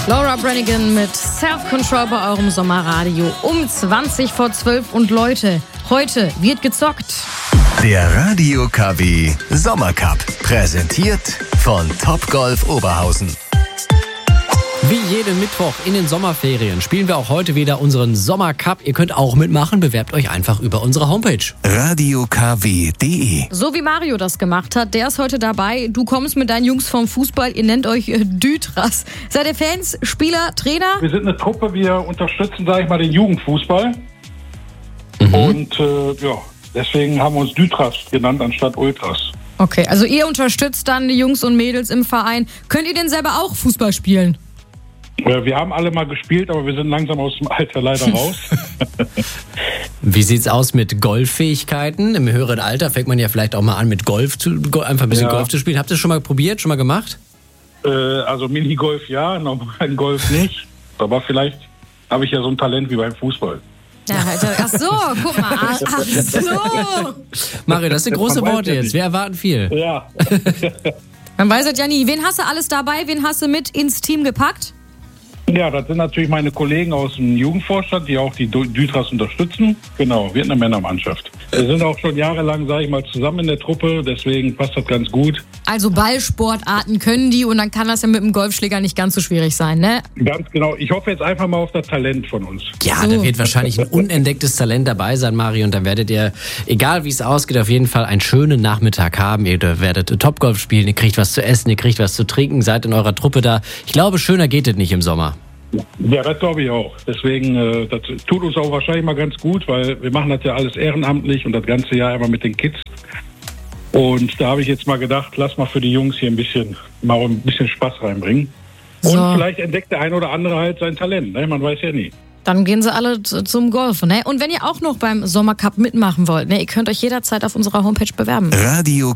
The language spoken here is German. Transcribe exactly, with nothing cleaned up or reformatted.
Laura Branigan mit Self-Control bei eurem Sommerradio um zwanzig vor zwölf. Und Leute, heute wird gezockt. Der Radio K W Sommercup, präsentiert von Topgolf Oberhausen. Wie jeden Mittwoch in den Sommerferien spielen wir auch heute wieder unseren Sommercup. Ihr könnt auch mitmachen, bewerbt euch einfach über unsere Homepage. radio k w punkt d e. So wie Mario das gemacht hat, der ist heute dabei. Du kommst mit deinen Jungs vom Fußball, ihr nennt euch äh, Dütras. Seid ihr Fans, Spieler, Trainer? Wir sind eine Truppe, wir unterstützen, sage ich mal, den Jugendfußball. Mhm. Und äh, ja, deswegen haben wir uns Dütras genannt anstatt Ultras. Okay, also ihr unterstützt dann die Jungs und Mädels im Verein. Könnt ihr denn selber auch Fußball spielen? Ja, wir haben alle mal gespielt, aber wir sind langsam aus dem Alter leider raus. Wie sieht's aus mit Golffähigkeiten? Im höheren Alter fängt man ja vielleicht auch mal an mit Golf zu, einfach ein bisschen Ja. Golf zu spielen. Habt ihr das schon mal probiert, schon mal gemacht? äh, also Minigolf ja, normalen Golf nicht. Aber vielleicht habe ich ja so ein Talent wie beim Fußball. Ja, Alter. Ach so, guck mal. Ach, ach so. Mario, das sind große Man weiß Worte ja jetzt. nicht. Wir erwarten viel. Ja. Man weiß es ja nie. Wen hast du alles dabei? Wen hast du mit ins Team gepackt? Ja, das sind natürlich meine Kollegen aus dem Jugendvorstand, die auch die Dütras unterstützen. Genau, wir sind eine Männermannschaft. Wir sind auch schon jahrelang, sage ich mal, zusammen in der Truppe, deswegen passt das ganz gut. Also Ballsportarten können die und dann kann das ja mit dem Golfschläger nicht ganz so schwierig sein, ne? Ganz genau. Ich hoffe jetzt einfach mal auf das Talent von uns. Ja, So. da wird wahrscheinlich ein unentdecktes Talent dabei sein, Mario. Und dann werdet ihr, egal wie es ausgeht, auf jeden Fall einen schönen Nachmittag haben. Ihr werdet Topgolf spielen, ihr kriegt was zu essen, ihr kriegt was zu trinken, seid in eurer Truppe da. Ich glaube, schöner geht es nicht im Sommer. Ja, das glaube ich auch. Deswegen, äh, das tut uns auch wahrscheinlich mal ganz gut, weil wir machen das ja alles ehrenamtlich und das ganze Jahr immer mit den Kids. Und da habe ich jetzt mal gedacht, lass mal für die Jungs hier ein bisschen, mal ein bisschen Spaß reinbringen. Und So. vielleicht entdeckt der ein oder andere halt sein Talent, ne? Man weiß ja nie. Dann gehen sie alle z- zum Golfen, ne? Und wenn ihr auch noch beim Sommercup mitmachen wollt, ne? Ihr könnt euch jederzeit auf unserer Homepage bewerben. Radio